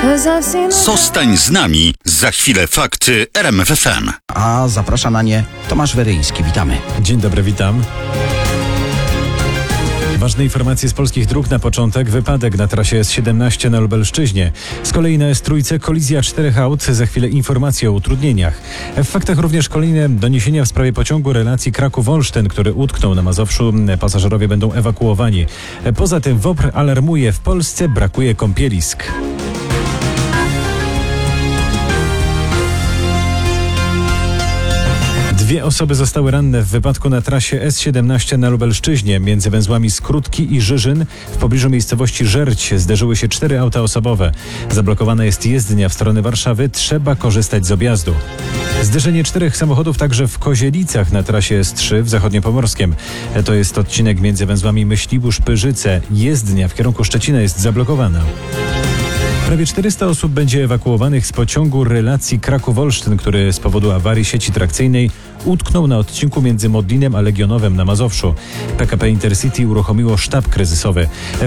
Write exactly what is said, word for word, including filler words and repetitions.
Zostań z nami. Za chwilę fakty R M F F M. A zaprasza na nie Tomasz Weryński. Witamy. Dzień dobry, witam. Ważne informacje z polskich dróg na początek. Wypadek na trasie S siedemnaście na Lubelszczyźnie. Z kolei na S trzy kolizja czterech aut. Za chwilę informacje o utrudnieniach. W faktach również kolejne doniesienia w sprawie pociągu relacji Kraków-Olsztyn, który utknął na Mazowszu. Pasażerowie będą ewakuowani. Poza tym W O P R alarmuje: w Polsce brakuje kąpielisk. Dwie osoby zostały ranne w wypadku na trasie S siedemnaście na Lubelszczyźnie. Między węzłami Skrótki i Żyżyn w pobliżu miejscowości Żerć zderzyły się cztery auta osobowe. Zablokowana jest jezdnia w stronę Warszawy. Trzeba korzystać z objazdu. Zderzenie czterech samochodów także w Kozielicach na trasie S trzy w Zachodniopomorskiem. To jest odcinek między węzłami Myślibórz-Pyrzyce. Jezdnia w kierunku Szczecina jest zablokowana. Prawie czterysta osób będzie ewakuowanych z pociągu relacji Kraków-Olsztyn, który z powodu awarii sieci trakcyjnej utknął na odcinku między Modlinem a Legionowem na Mazowszu. P K P Intercity uruchomiło sztab kryzysowy.